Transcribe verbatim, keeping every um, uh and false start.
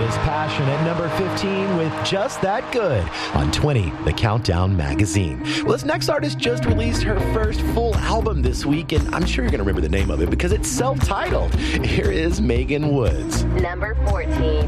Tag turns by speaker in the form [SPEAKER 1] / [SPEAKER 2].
[SPEAKER 1] is Passion at number fifteen with Just That Good on twenty, The Countdown Magazine. Well, this next artist just released her first full album this week, and I'm sure you're going to remember the name of it because it's self-titled. Here is Megan Woods.
[SPEAKER 2] Number fourteen.